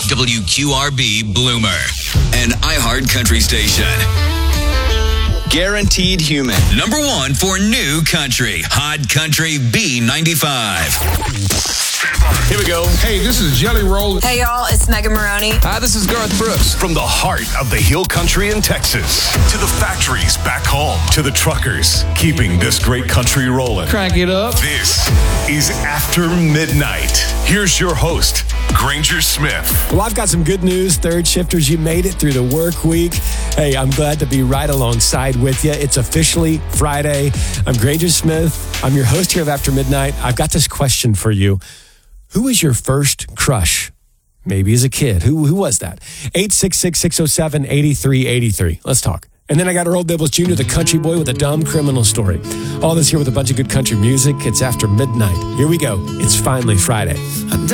WQRB Bloomer, an iHeart country station. Guaranteed human. Number 1 for new country. Hot Country B95. Here we go. Hey, this is Jelly Roll. Hey, y'all, it's Megan Maroney. Hi, this is Garth Brooks. From the heart of the Hill Country in Texas to the factories back home to the truckers keeping this great country rolling. Crank it up. This is After Midnight. Here's your host, Granger Smith. Well, I've got some good news, third shifters. You made it through the work week. Hey, I'm glad to be right alongside with you. It's officially Friday. I'm Granger Smith. I'm your host here of After Midnight. I've got this question for you. Who was your first crush? Maybe as a kid. Who was that? 866-607-8383. Let's talk. And then I got Earl Dibbles Jr., the country boy with a dumb criminal story. All this here with a bunch of good country music. It's After Midnight. Here we go. It's finally Friday.